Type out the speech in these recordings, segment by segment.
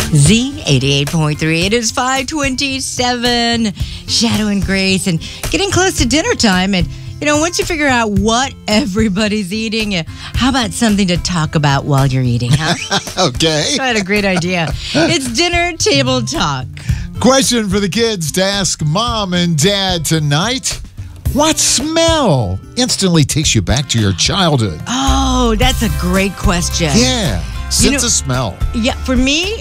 Z88.3. It is 5:27. Shadow and Grace, and getting close to dinner time. And once you figure out what everybody's eating, how about something to talk about while you're eating, huh? Okay. I had a great idea. It's dinner table talk. Question for the kids to ask mom and dad tonight. What smell instantly takes you back to your childhood? Oh, that's a great question. Yeah. Sense of smell. Yeah, for me,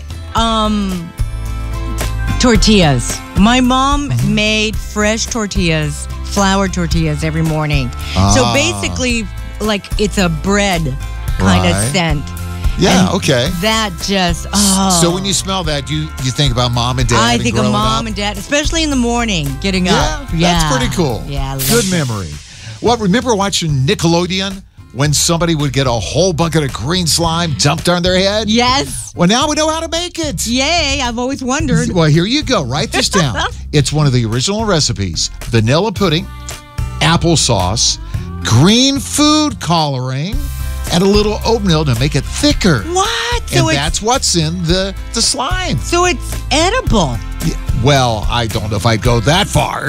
tortillas. My mom made fresh tortillas, flour tortillas every morning. So basically, like it's a bread kind of scent. Yeah, and okay. That just, So when you smell that, you think about mom and dad. I think of mom up? and dad, especially in the morning, getting up. Yeah, that's pretty cool. Yeah, I love good it. memory. Well, remember watching Nickelodeon when somebody would get a whole bucket of green slime dumped on their head? Yes. Well, now we know how to make it. Yay, I've always wondered. Well, here you go. Write this down. It's one of the original recipes. Vanilla pudding, applesauce, green food coloring, and a little oatmeal to make it thicker. What? And that's what's in the slime. So it's edible. Well, I don't know if I'd go that far.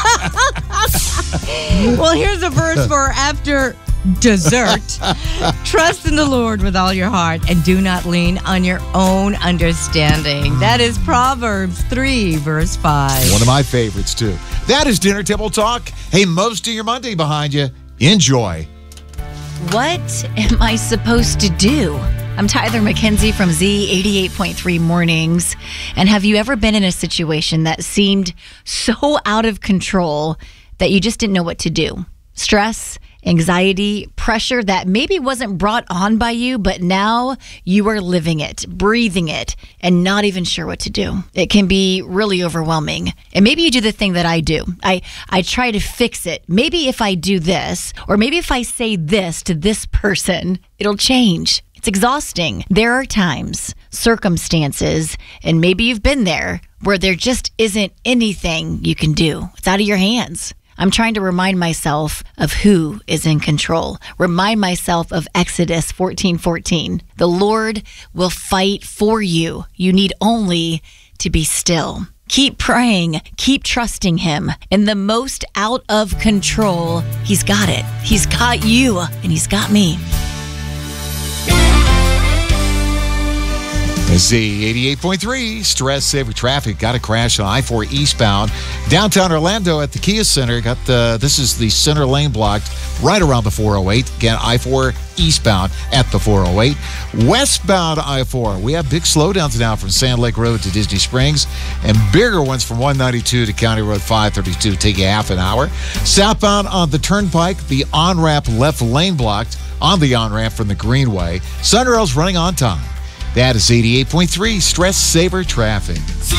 Well, here's a verse for after dessert. Trust in the Lord with all your heart and do not lean on your own understanding. That is Proverbs 3, verse 5. One of my favorites, too. That is Dinner Table Talk. Hey, most of your Monday behind you. Enjoy. What am I supposed to do? I'm Tyler McKenzie from Z88.3 Mornings. And have you ever been in a situation that seemed so out of control that you just didn't know what to do? Stress, anxiety, pressure that maybe wasn't brought on by you, but now you are living it, breathing it, and not even sure what to do. It can be really overwhelming. And maybe you do the thing that I do. I try to fix it. Maybe if I do this, or maybe if I say this to this person, it'll change. It's exhausting. There are times, circumstances, and maybe you've been there, where there just isn't anything you can do. It's out of your hands. I'm trying to remind myself of who is in control. Remind myself of Exodus 14:14. The Lord will fight for you. You need only to be still. Keep praying. Keep trusting Him. In the most out of control, He's got it. He's got you, and He's got me. Z88.3, stress saver traffic. Got a crash on I-4 eastbound. Downtown Orlando at the Kia Center. This is the center lane blocked right around the 408. Again, I-4 eastbound at the 408. Westbound I-4, we have big slowdowns now from Sand Lake Road to Disney Springs, and bigger ones from 192 to County Road 532. Take you half an hour. Southbound on the Turnpike, the on-ramp left lane blocked on the on-ramp from the Greenway. Sunrail's running on time. That is 88.3 stress saver traffic.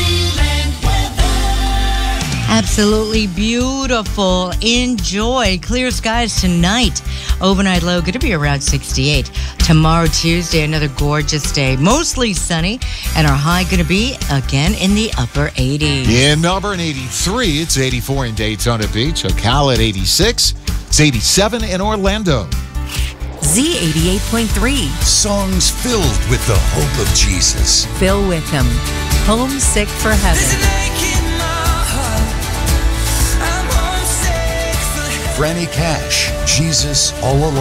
Absolutely beautiful. Enjoy. Clear skies tonight. Overnight low going to be around 68. Tomorrow, Tuesday, another gorgeous day. Mostly sunny. And our high going to be, again, in the upper 80s. In Melbourne, 83. It's 84 in Daytona Beach. Ocala at 86. It's 87 in Orlando. Z88.3. Songs filled with the hope of Jesus. Fill with Him. Homesick for heaven. Franny Cash, Jesus All Alone.